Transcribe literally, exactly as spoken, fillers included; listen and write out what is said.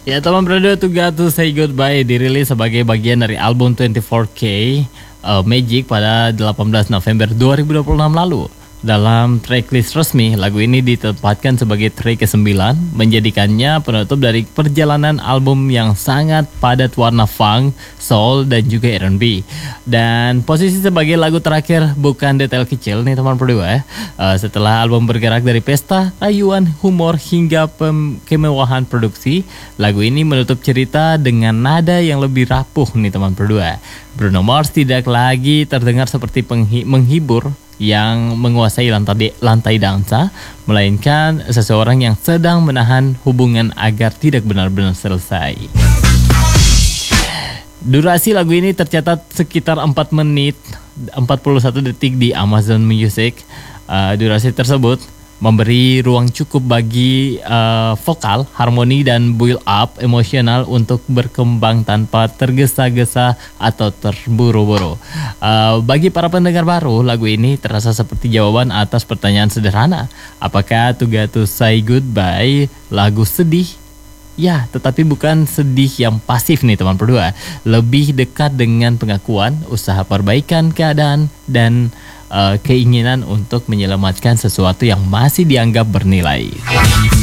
Ya teman berdua, To Got To Say Goodbye dirilis sebagai bagian dari album dua puluh empat K uh, Magic pada delapan belas November dua ribu dua puluh enam lalu. Dalam tracklist resmi, lagu ini ditempatkan sebagai track kesembilan, menjadikannya penutup dari perjalanan album yang sangat padat warna funk, soul, dan juga R and B. Dan posisi sebagai lagu terakhir bukan detail kecil nih teman berdua. Uh, setelah album bergerak dari pesta, rayuan, humor, hingga pem- kemewahan produksi, lagu ini menutup cerita dengan nada yang lebih rapuh nih teman berdua. Bruno Mars tidak lagi terdengar seperti penghi- menghibur yang menguasai lantai, lantai dansa, melainkan seseorang yang sedang menahan hubungan agar tidak benar-benar selesai. Durasi lagu ini tercatat sekitar empat menit empat puluh satu detik di Amazon Music. Uh, durasi tersebut memberi ruang cukup bagi uh, vokal, harmoni, dan build up emosional untuk berkembang tanpa tergesa-gesa atau terburu-buru. Uh, bagi para pendengar baru, lagu ini terasa seperti jawaban atas pertanyaan sederhana. Apakah To Got To Say Goodbye lagu sedih? Ya, tetapi bukan sedih yang pasif nih teman berdua. Lebih dekat dengan pengakuan, usaha perbaikan keadaan, dan uh, keinginan untuk menyelamatkan sesuatu yang masih dianggap bernilai.